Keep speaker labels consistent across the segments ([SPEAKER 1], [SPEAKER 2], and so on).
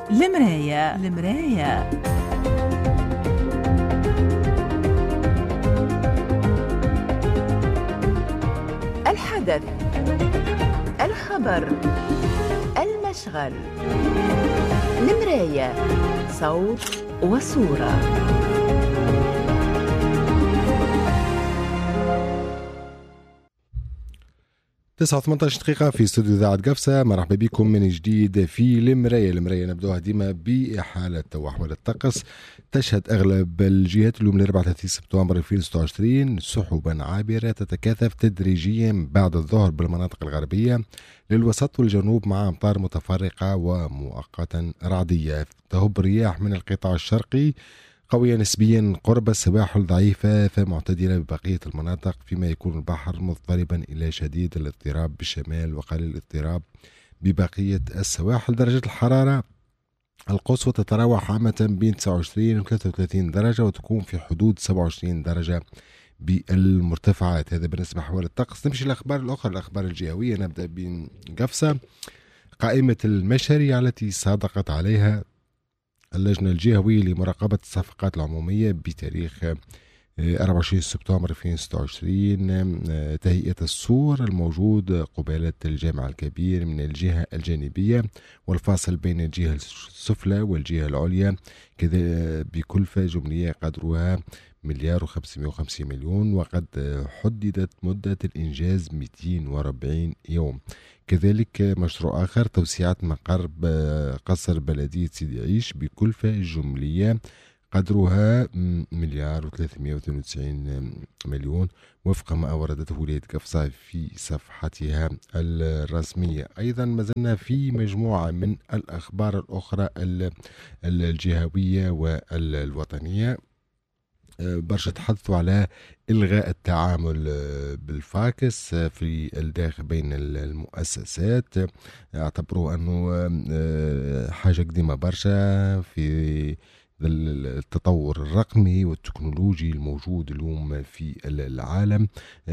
[SPEAKER 1] المراية. الحدث، الخبر، المشغل. المراية، صوت وصورة.
[SPEAKER 2] 9:18 دقيقة في استوديو إذاعة قفصة. مرحبا بكم من جديد في المراية نبدوها ديما بحالة وأحوال الطقس. تشهد أغلب الجهات اليوم 34 سبتمبر 2026 سحبا عابرة تتكاثف تدريجيا بعد الظهر بالمناطق الغربية للوسط والجنوب مع أمطار متفرقة ومؤقتا رعدية. تهب رياح من القطاع الشرقي قوية نسبيا قرب السواحل، ضعيفة فمعتدلة ببقية المناطق، فيما يكون البحر مضطربا إلى شديد الاضطراب بالشمال وقليل الاضطراب ببقية السواحل. درجة الحرارة القصوى تتراوح عامة بين 29 و 33 درجة وتكون في حدود 27 درجة بالمرتفعات. هذا بالنسبة لأحوال الطقس. نمشي الأخبار الأخرى، الأخبار الجهوية. نبدأ بقفصة. قائمة المشاريع التي صادقت عليها اللجنة الجهوية لمراقبة الصفقات العمومية بتاريخ 24 سبتمبر 2026 تهيئة السور الموجود قبالة الجامع الكبير من الجهة الجانبية والفاصل بين الجهة السفلى والجهة العليا كذا بكلفة جملية قدرها 1,550,000,000 وقد حددت مدة الإنجاز 240 يوم. كذلك مشروع آخر توسعة مقر قصر بلدية سيدي عيش بكلفة جملية قدرها 1,392,000,000 وفق ما أوردته ولاية قفصة في صفحتها الرسمية. أيضا ما زلنا في مجموعة من الأخبار الأخرى الجهوية والوطنية. برشا تحدثوا على إلغاء التعامل بالفاكس في الداخل بين المؤسسات، اعتبروا أنه حاجة قديمة برشا في التطور الرقمي والتكنولوجي الموجود اليوم في العالم.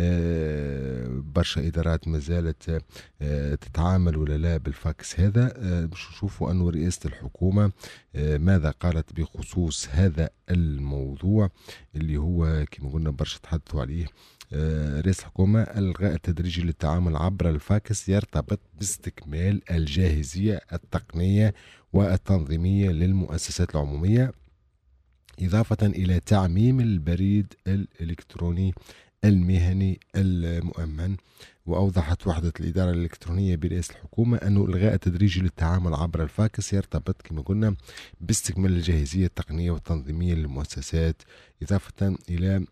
[SPEAKER 2] برشا إدارات ما زالت تتعامل ولا لا بالفاكس هذا. باش نشوفوا أنه رئاسة الحكومة ماذا قالت بخصوص هذا الموضوع اللي هو كما قلنا برشا تحدثوا عليه. رئيس الحكومة: الغاء التدريجي للتعامل عبر الفاكس يرتبط باستكمال الجاهزية التقنية والتنظيمية للمؤسسات العمومية، إضافة إلى تعميم البريد الإلكتروني المهني المؤمن. وأوضحت وحدة الإدارة الإلكترونية برئاسة الحكومة أنه إلغاء التدريجي للتعامل عبر الفاكس يرتبط كما قلنا باستكمال الجاهزية التقنية والتنظيمية للمؤسسات، إضافة إلى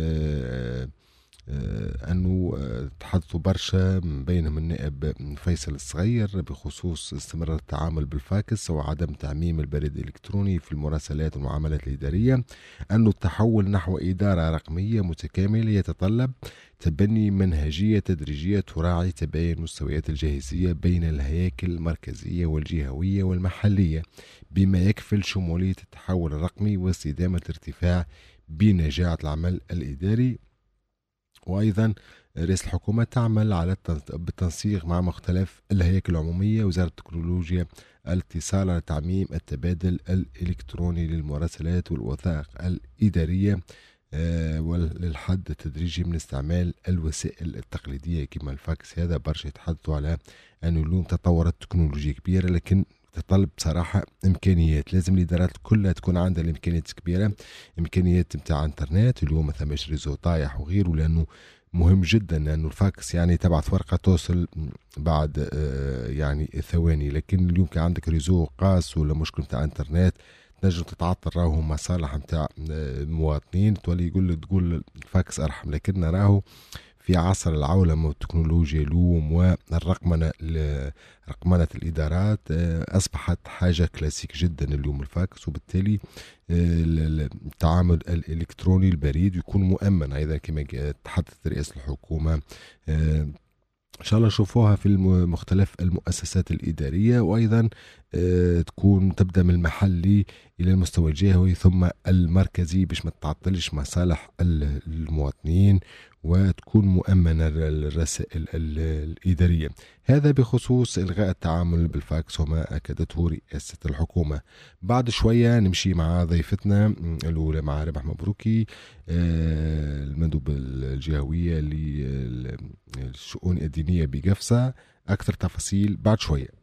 [SPEAKER 2] أنه تحدثوا برشا من بينهم النائب فيصل الصغير بخصوص استمرار التعامل بالفاكس وعدم تعميم البريد الإلكتروني في المراسلات والمعاملات الإدارية، أنه التحول نحو إدارة رقمية متكاملة يتطلب تبني منهجية تدريجية تراعي تباين مستويات الجاهزية بين الهياكل المركزية والجهوية والمحلية بما يكفل شمولية التحول الرقمي واستدامة الارتفاع بنجاعة العمل الإداري. وأيضا رئيس الحكومة تعمل على بالتنسيق مع مختلف الهياكل العمومية وزارة التكنولوجيا الاتصال على تعميم التبادل الإلكتروني للمراسلات والوثائق الإدارية وللحد التدريجي من استعمال الوسائل التقليدية كما الفاكس. هذا برشا يتحدثوا على أنه اليوم تطورت تكنولوجيا كبيرة لكن تطلب بصراحة إمكانيات. لازم الإدارات كلها تكون عندها الإمكانيات كبيرة، إمكانيات متاع إنترنت. اليوم مثلا مش ريزو طايح وغيره، لأنه مهم جدا لأنه الفاكس يعني تبعث ورقة توصل بعد يعني ثواني، لكن اليوم كان عندك ريزو قاس ولا مشكلة متاع إنترنت تنجم تتعطل راهو مصالح متاع مواطنين تولي تقول الفاكس أرحم. لكن راهو في عصر العولمة والتكنولوجيا اليوم والرقمنة رقمنة الإدارات أصبحت حاجة كلاسيك جدا اليوم الفاكس، وبالتالي التعامل الإلكتروني البريد يكون مؤمن أيضا كما تحدث رئيس الحكومة. إن شاء الله نشوفوها في مختلف المؤسسات الإدارية، وأيضا تكون تبدأ من المحلي إلى المستوى الجهوي ثم المركزي باش ما تعطلش مصالح المواطنين وتكون مؤمنة الرسائل الإدارية. هذا بخصوص إلغاء التعامل بالفاكس وما أكدته رئاسة الحكومة. بعد شوية نمشي مع ضيفتنا الأولى مع ربح مبروكي، المندوب الجهوية للشؤون الدينية بقفصة. أكثر تفاصيل بعد شوية.